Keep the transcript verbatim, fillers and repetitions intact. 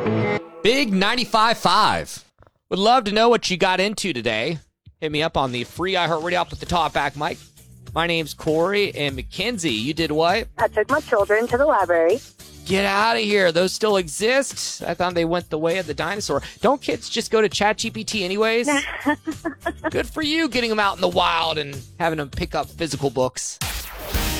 Big ninety-five point five. Would love to know what you got into today. Hit me up on the free iHeartRadio app with the Talk Back mic. My name's Corey, and Mackenzie, you did what? I took my children to the library. Get out of here. Those still exist? I thought they went the way of the dinosaur. Don't kids just go to ChatGPT anyways? Good for you getting them out in the wild and having them pick up physical books.